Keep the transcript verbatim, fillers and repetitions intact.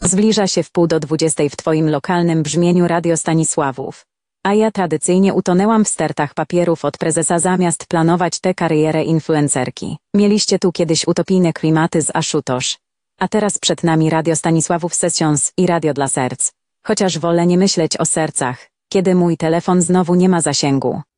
Zbliża się wpół do dwudziestej w twoim lokalnym brzmieniu Radio Stanisławów. A ja tradycyjnie utonęłam w stertach papierów od prezesa zamiast planować tę karierę influencerki. Mieliście tu kiedyś utopijne klimaty z Ashutosh. A teraz przed nami Radio Stanisławów Sessions i Radio dla serc. Chociaż wolę nie myśleć o sercach, kiedy mój telefon znowu nie ma zasięgu.